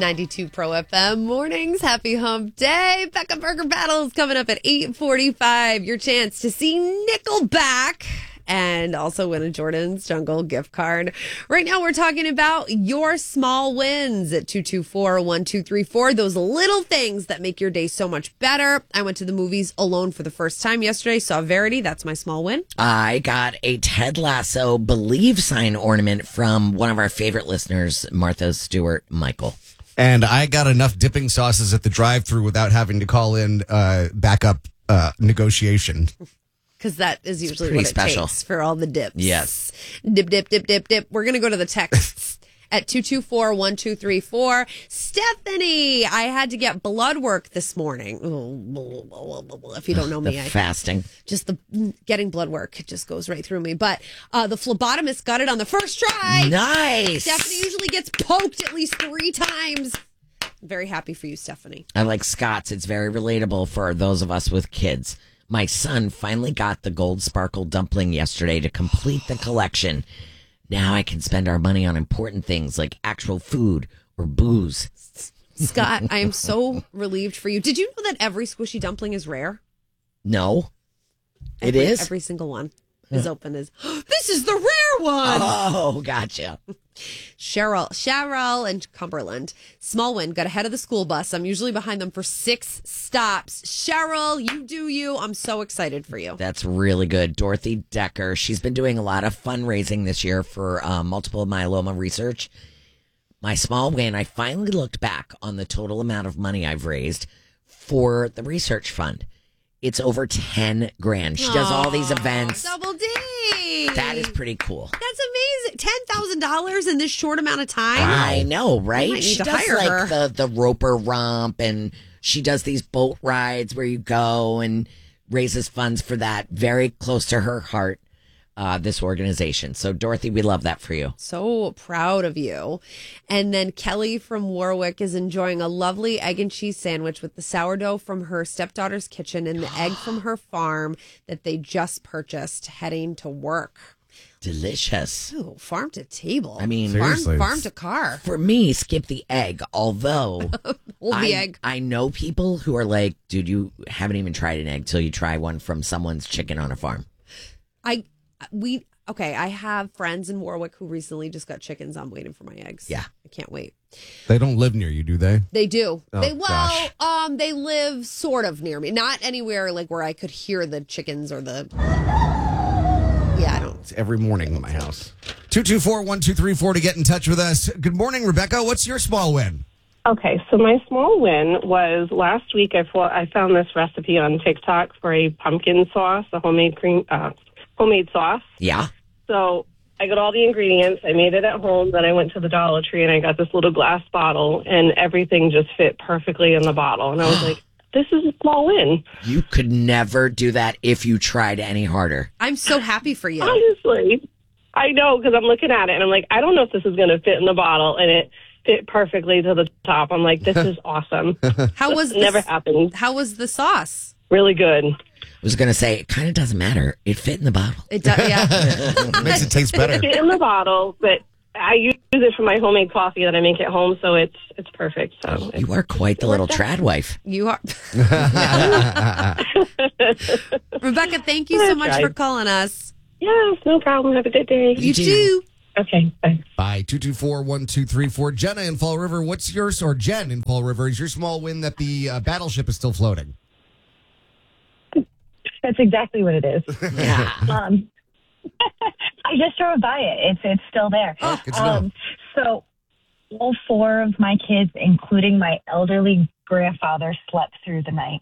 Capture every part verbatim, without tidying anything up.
ninety-two Pro F M mornings. Happy hump day. Becca Burger Battle is coming up at eight forty-five. Your chance to see Nickelback and also win a Jordan's Jungle gift card. Right now, we're talking about your small wins at two two four, one two three four. Those little things that make your day so much better. I went to the movies alone for the first time yesterday. Saw Verity. That's my small win. I got a Ted Lasso Believe sign ornament from one of our favorite listeners, Martha Stewart Michael. And I got enough dipping sauces at the drive-thru without having to call in uh, backup uh, negotiation. Because that is usually pretty what it special. takes for all the dips. Yes. Dip, dip, dip, dip, dip. We're going to go to the texts at two two four, one two three four. Stephanie, I had to get blood work this morning. If you don't know me, the I fasting. Just the getting blood work. It just goes right through me. But uh, the phlebotomist got it on the first try. Nice. Stephanie usually gets poked at least three times. Very happy for you, Stephanie. I like Scott's. It's very relatable for those of us with kids. My son finally got the gold sparkle dumpling yesterday to complete the collection. Now I can spend our money on important things like actual food or booze. Scott, I am so relieved for you. Did you know that every squishy dumpling is rare? No, it every, is? Every single one is open as, oh, this is the rare one. Oh, gotcha. Cheryl, Cheryl and Cumberland. Smallwind got ahead of the school bus. I'm usually behind them for six stops. Cheryl, you do you. I'm so excited for you. That's really good. Dorothy Decker, she's been doing a lot of fundraising this year for uh, multiple myeloma research. My small win, I finally looked back on the total amount of money I've raised for the research fund. It's over ten grand. She does all these events. Double D. That is pretty cool. That's amazing. ten thousand dollars in this short amount of time. I know, right? might need She to does hire like her. the the roper romp, and she does these boat rides where you go and raises funds for that. Very close to her heart, uh, this organization. So, Dorothy, we love that for you. So proud of you. And then Kelly from Warwick is enjoying a lovely egg and cheese sandwich with the sourdough from her stepdaughter's kitchen and the egg from her farm that they just purchased heading to work. Delicious. Ooh, farm to table. I mean, farm, Seriously. farm to car. For me, skip the egg. Although, Hold I, the egg. I know people who are like, dude, you haven't even tried an egg till you try one from someone's chicken on a farm. I, we, okay, I have friends in Warwick who recently just got chickens. I'm waiting for my eggs. Yeah. I can't wait. They don't live near you, do they? They do. Oh, they well, gosh. um, they live sort of near me. Not anywhere like where I could hear the chickens or the. Yeah, I don't. It's every morning in my house. two two four, one two three four to get in touch with us. Good morning, Rebecca. What's your small win? Okay, so my small win was last week I, fo- I found this recipe on TikTok for a pumpkin sauce, a homemade cream, uh, homemade sauce. Yeah. So I got all the ingredients. I made it at home. Then I went to the Dollar Tree and I got this little glass bottle, and everything just fit perfectly in the bottle. And I was like, this is a small win. You could never do that if you tried any harder. I'm so happy for you. Honestly, I know, because I'm looking at it and I'm like, I don't know if this is going to fit in the bottle, and it fit perfectly to the top. I'm like, this is awesome. How was It never the, happened. How was the sauce? Really good. I was going to say, it kind of doesn't matter. It fit in the bottle. It does. Yeah. Makes it taste better. It fit in the bottle, but I use it for my homemade coffee that I make at home, so it's it's perfect. So You are quite the little trad wife. You are. Rebecca, thank you so much That's for right. calling us. yes, no problem. Have a good day. You too. too. Okay, bye. Bye. two two four, one two three four. Jenna in Fall River, what's yours? Or Jen in Fall River, is your small win that the uh, battleship is still floating? That's exactly what it is. Yeah. Um, I just drove by it. It's it's still there. Oh, good to know. Um, so all four of my kids, including my elderly grandfather, slept through the night.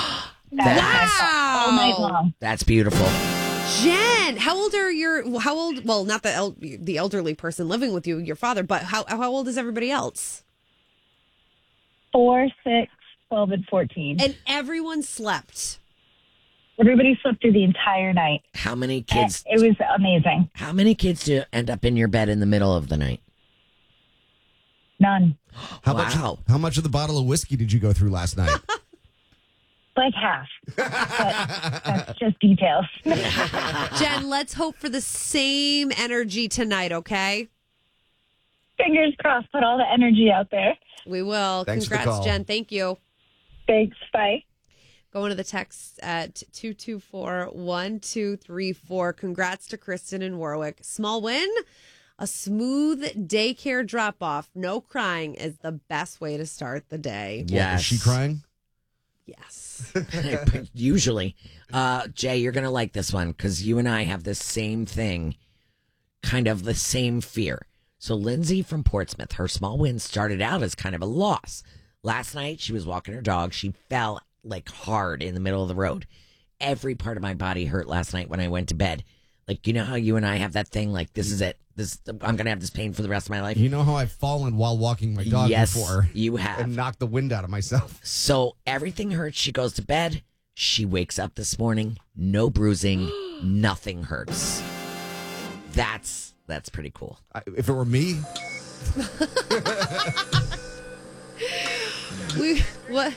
Wow. All night long. That's beautiful. Jen, how old are your? How old? Well, not the el- the elderly person living with you, your father, but how how old is everybody else? Four, six, twelve, and fourteen. And everyone slept. Everybody slept through the entire night. How many kids? It was amazing. How many kids do end up in your bed in the middle of the night? None. How Wow. much? How much of the bottle of whiskey did you go through last night? Like half. But that's just details. Jen, let's hope for the same energy tonight, okay? Fingers crossed. Put all the energy out there. We will. Thanks for the Congrats, call. Jen. Thank you. Thanks. Bye. Going to the text at two two four, one two three four. Congrats to Kristen and Warwick. Small win. A smooth daycare drop off. No crying is the best way to start the day. Yes. Is she crying? Yes. Usually. Uh, Jay, you're going to like this one because you and I have the same thing, kind of the same fear. So Lindsay from Portsmouth, her small win started out as kind of a loss. Last night, she was walking her dog. She fell like hard in the middle of the road. Every part of my body hurt last night when I went to bed. Like, you know how you and I have that thing, like, this is it. This I'm going to have this pain for the rest of my life. You know how I've fallen while walking my dog Yes, before? you have. And knocked the wind out of myself. So everything hurts. She goes to bed. She wakes up this morning. No bruising. Nothing hurts. That's that's pretty cool. I, if it were me, we what?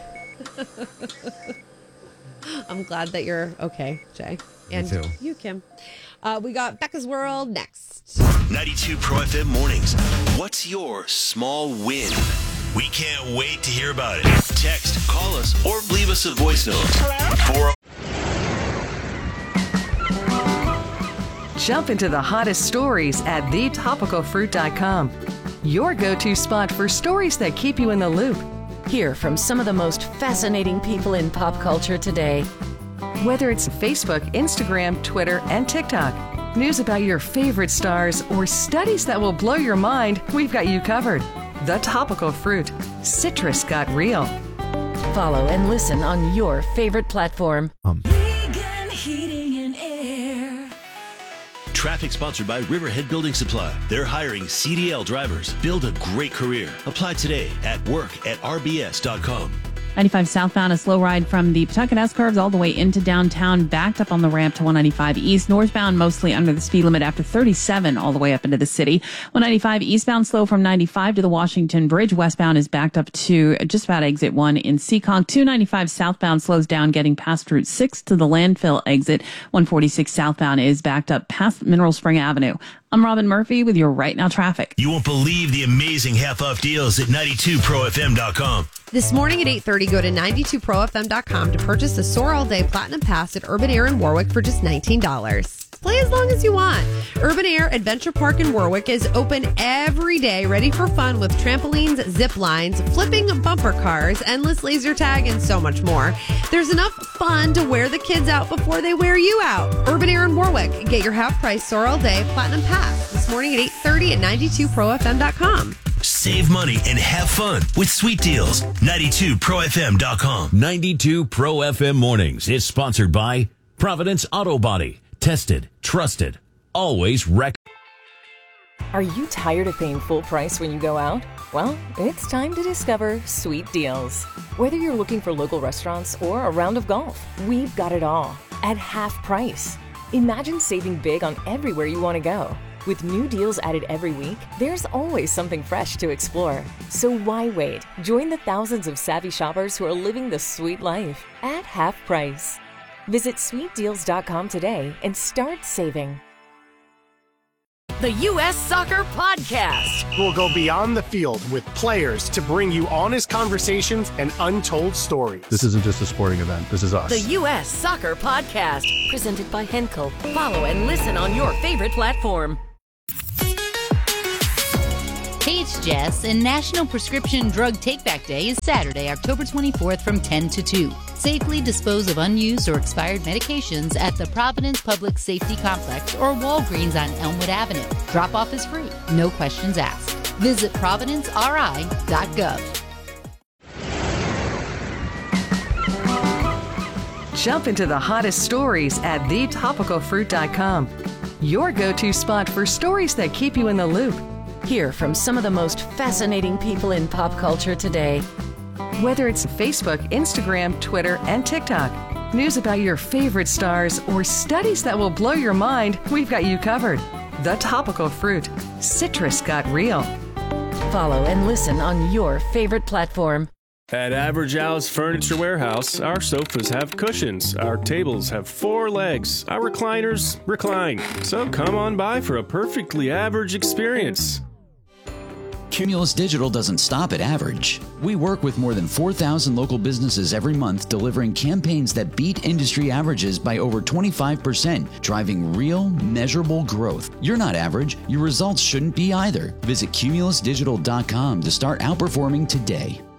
I'm glad that you're okay, Jay. And too. you, Kim. Uh, we got Becca's World next. ninety-two Pro F M Mornings. What's your small win? We can't wait to hear about it. Text, call us, or leave us a voice note. Hello? Jump into the hottest stories at the topical fruit dot com. Your go-to spot for stories that keep you in the loop. Hear from some of the most fascinating people in pop culture today. Whether it's Facebook, Instagram, Twitter, and TikTok, news about your favorite stars, or studies that will blow your mind, we've got you covered. The Topical Fruit. Citrus got real. Follow and listen on your favorite platform. Vegan Heating and Air. Traffic sponsored by Riverhead Building Supply. They're hiring C D L drivers. Build a great career. Apply today at work at r b s dot com. ninety-five southbound, a slow ride from the Pawtucket S-curves all the way into downtown, backed up on the ramp to one ninety-five east. Northbound, mostly under the speed limit after thirty-seven all the way up into the city. one ninety-five eastbound, slow from ninety-five to the Washington Bridge. Westbound is backed up to just about exit one in Seekonk. two ninety-five southbound slows down getting past Route six to the landfill exit. one forty-six southbound is backed up past Mineral Spring Avenue. I'm Robin Murphy with your Right Now traffic. You won't believe the amazing half-off deals at ninety-two pro f m dot com. This morning at eight thirty, go to ninety-two pro f m dot com to purchase the Soar All Day Platinum Pass at Urban Air in Warwick for just nineteen dollars. Play as long as you want. Urban Air Adventure Park in Warwick is open every day, ready for fun with trampolines, zip lines, flipping bumper cars, endless laser tag, and so much more. There's enough fun to wear the kids out before they wear you out. Urban Air in Warwick. Get your half-price Soar All Day Platinum Pass this morning at eight thirty at ninety-two pro f m dot com. Save money and have fun with sweet deals. ninety-two pro f m dot com. ninety-two Pro F M Mornings is sponsored by Providence Auto Body. Tested, trusted, always rec. Are you tired of paying full price when you go out? Well, it's time to discover Sweet Deals. Whether you're looking for local restaurants or a round of golf, we've got it all at half price. Imagine saving big on everywhere you want to go. With new deals added every week, there's always something fresh to explore. So why wait? Join the thousands of savvy shoppers who are living the sweet life at half price. Visit sweet deals dot com today and start saving. The U S Soccer Podcast. We'll go beyond the field with players to bring you honest conversations and untold stories. This isn't just a sporting event. This is us. The U S Soccer Podcast. Presented by Henkel. Follow and listen on your favorite platform. Hey, it's Jess, and National Prescription Drug Takeback Day is Saturday, October twenty-fourth from ten to two. Safely dispose of unused or expired medications at the Providence Public Safety Complex or Walgreens on Elmwood Avenue. Drop-off is free. No questions asked. Visit providence r i dot gov. Jump into the hottest stories at the topical fruit dot com. Your go-to spot for stories that keep you in the loop. Hear from some of the most fascinating people in pop culture today. Whether it's Facebook, Instagram, Twitter, and TikTok, news about your favorite stars, or studies that will blow your mind, we've got you covered. The Topical Fruit. Citrus got real. Follow and listen on your favorite platform. At Average Al's Furniture Warehouse, our sofas have cushions, our tables have four legs, our recliners recline. So come on by for a perfectly average experience. Cumulus Digital doesn't stop at average. We work with more than four thousand local businesses every month, delivering campaigns that beat industry averages by over twenty-five percent, driving real, measurable growth. You're not average. Your results shouldn't be either. Visit cumulus digital dot com to start outperforming today.